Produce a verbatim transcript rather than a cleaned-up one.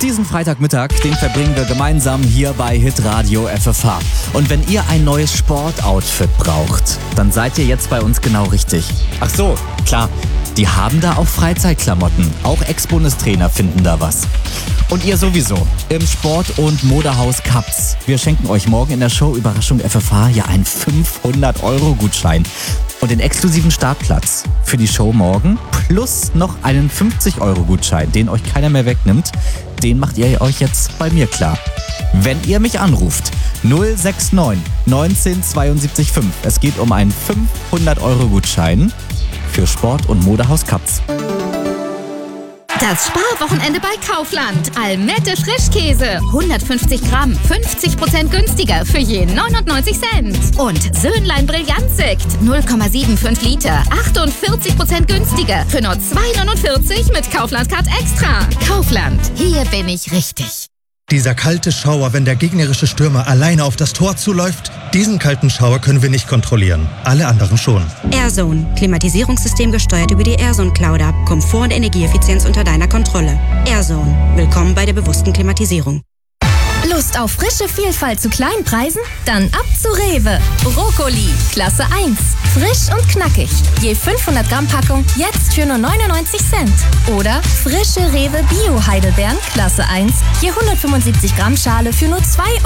Diesen Freitagmittag, den verbringen wir gemeinsam hier bei Hitradio F F H. Und wenn ihr ein neues Sportoutfit braucht, dann seid ihr jetzt bei uns genau richtig. Ach so, klar, die haben da auch Freizeitklamotten. Auch Ex-Bundestrainer finden da was. Und ihr sowieso, im Sport- und Modehaus Kaps. Wir schenken euch morgen in der Show Überraschung F F H ja einen fünfhundert Euro Gutschein. Und den exklusiven Startplatz für die Show morgen plus noch einen fünfzig Euro Gutschein, den euch keiner mehr wegnimmt, den macht ihr euch jetzt bei mir klar. Wenn ihr mich anruft, null sechs neun neunzehn zweiundsiebzig fünf. Es geht um einen fünfhundert Euro Gutschein für Sport- und Modehaus Kaps. Das Sparwochenende bei Kaufland. Almette Frischkäse. hundertfünfzig Gramm. fünfzig Prozent günstiger für je neunundneunzig Cent. Und Söhnlein Brillantsekt. null Komma fünfundsiebzig Liter. achtundvierzig Prozent günstiger für nur zwei neunundvierzig mit Kaufland Card Extra. Kaufland. Hier bin ich richtig. Dieser kalte Schauer, wenn der gegnerische Stürmer alleine auf das Tor zuläuft, diesen kalten Schauer können wir nicht kontrollieren. Alle anderen schon. AirZone. Klimatisierungssystem gesteuert über die AirZone Cloud ab. Komfort und Energieeffizienz unter deiner Kontrolle. AirZone. Willkommen bei der bewussten Klimatisierung. Lust auf frische Vielfalt zu kleinen Preisen? Dann ab zu Rewe. Brokkoli, Klasse eins. Frisch und knackig. Je fünfhundert Gramm Packung, jetzt für nur neunundneunzig Cent. Oder frische Rewe Bio Heidelbeeren, Klasse eins. Je hundertfünfundsiebzig Gramm Schale für nur zwei Euro.